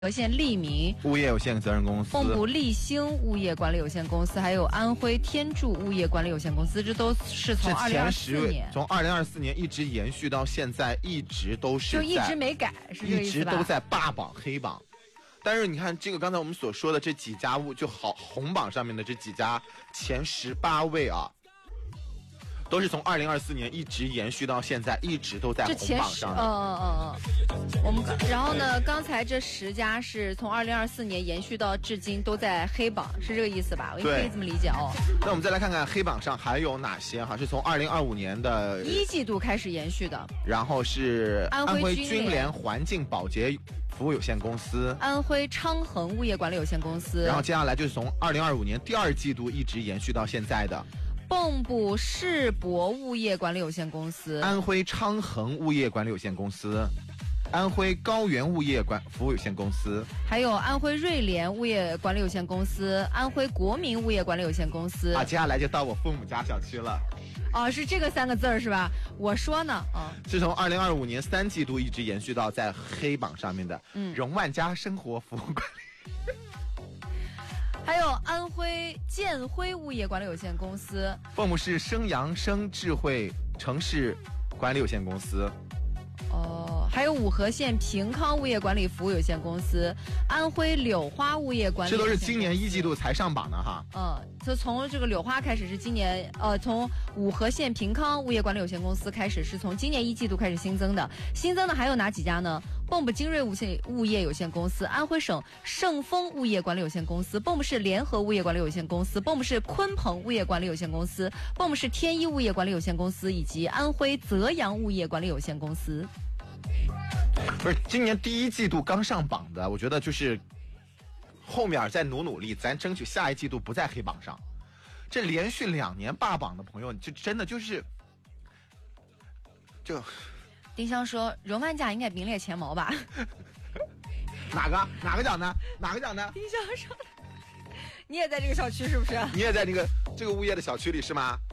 县利民物业有限责任公司、 蚌埠立兴物业管理有限公司，还有安徽天柱物业管理有限公司，这都是从2024年， 从2024年一直延续到现在，一直都是就一直没改，是这个意思吧？ 一直都在霸榜黑榜。但是你看，这个刚才我们所说的这几家就好红榜上面的这几家前18位啊，都是从2024年一直延续到现在，一直都在红榜上的。 我们然后呢，刚才这10家是从2024年延续到至今都在黑榜，是这个意思吧？我可以这么理解哦。 那我们再来看看黑榜上还有哪些哈？是从2025年的 1季度开始延续的。 然后是安徽军联环境保洁服务有限公司、 安徽昌恒物业管理有限公司。 然后接下来就是从2025年第2季度一直延续到现在的蚌埠世博物业管理有限公司、 安徽昌恒物业管理有限公司、安徽高原物业服务有限公司， 还有安徽瑞联物业管理有限公司、安徽国民物业管理有限公司。 接下来就到我父母家小区了。 是这个3个字是吧？我说呢， 是从2025年3季度一直延续到在黑榜上面的荣万家生活服务管理。 还有安徽建辉物业管理有限公司、 蚌埠市升阳生智慧城市管理有限公司， 还有武和县平康物业管理服务有限公司、安徽柳花物业管理有限公司， 这都是今年1季度才上榜的哈。 就从这个柳花开始是今年，从武和县平康物业管理有限公司开始是从今年1季度开始新增的。新增的还有哪几家呢？蚌埠精锐物业有限公司、安徽省盛丰物业管理有限公司、蚌埠市联合物业管理有限公司、蚌埠市鲲鹏物业管理有限公司、蚌埠市天一物业管理有限公司以及安徽泽阳物业管理有限公司。 不是今年第1季度刚上榜的，我觉得就是后面再努力，咱争取下1季度不在黑榜上。这连续2年霸榜的朋友，就真的就丁香说荣万家应该名列前茅吧？ 哪个奖呢？哪个奖呢？ 丁香说你也在这个小区是不是？ 你也在这个物业的小区里是吗？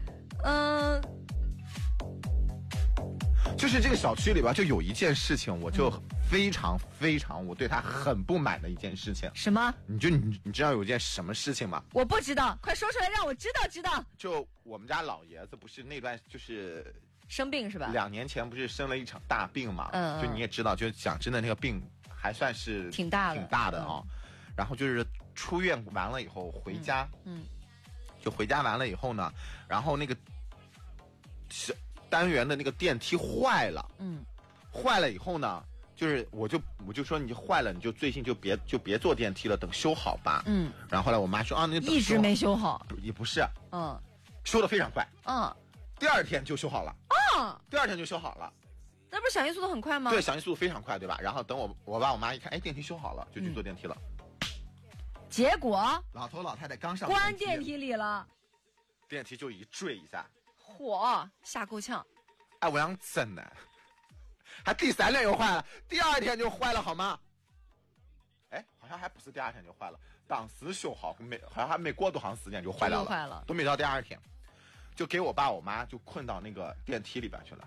就是这个小区里边就有一件事情，我就非常我对他很不满的一件事情。 什么？ 你知道有件什么事情吗？ 我不知道，快说出来让我知道。 就我们家老爷子不是那段就是生病是吧 ？2年前不是生了一场大病嘛？就你也知道，就讲真的那个病还算是挺大的啊。然后就是出院完了以后回家，就回家完了以后呢，然后那个单元的那个电梯坏了，坏了以后呢，就是我就说你坏了，你就最近就别坐电梯了，等修好吧。然后后来我妈说那一直没修好， 也不是，修得非常快，第2天就修好了，第2天就修好了， 那不是响应速度很快吗？ 对，响应速度非常快，对吧？然后等我爸我妈一看，电梯修好了，就去坐电梯了。 结果老头老太太刚上关电梯里了， 电梯就一坠一下。 吓够呛！ 我想整呢，还第3天又坏了，第2天就坏了好吗？好像还不是第2天就坏了，当时修好好像还没过多长时间就坏了，都没到第2天，就给我爸我妈就困到那个电梯里边去了。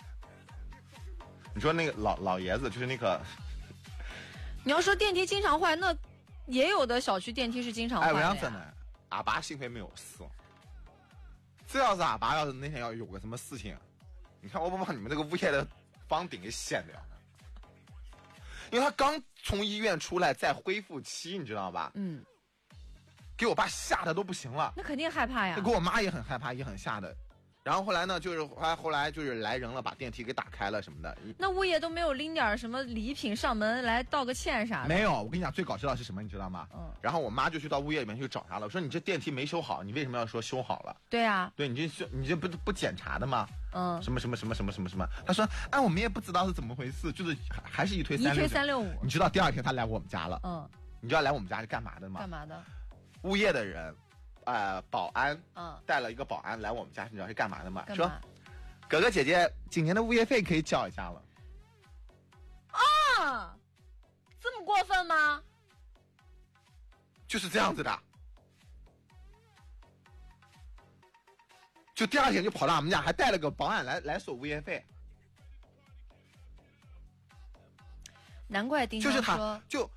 你说那个老爷子就是那个， 你要说电梯经常坏，那也有的小区电梯是经常坏的呀。 我想整呢，俺爸幸亏没有事。这要是俺爸那天要有个什么事情，你看我不把你们这个物业的房顶给掀掉，因为他刚从医院出来在恢复期，你知道吧？给我爸吓得都不行了。 那肯定害怕呀。 给我妈也很害怕，也很吓的。然后后来呢，就是后来就是来人了，把电梯给打开了什么的。 那物业都没有拎点什么礼品上门来道个歉啥的？ 没有，我跟你讲最搞笑的是什么，你知道吗？然后我妈就去到物业里面去找他了，我说你这电梯没修好，你为什么要说修好了？ 对啊， 对，你这不检查的吗？什么，他说我们也不知道是怎么回事，就是还是一推365。你知道第2天他来我们家了，你知道来我们家是干嘛的吗？ 干嘛的？ 物业的人。保安带了一个保安来我们家，你知道是干嘛的吗？说哥哥姐姐今年的物业费可以交一下了。 这么过分吗？ 就是这样子的，就第2天就跑到我们家，还带了个保安来收物业费。 难怪丁香就是说， 就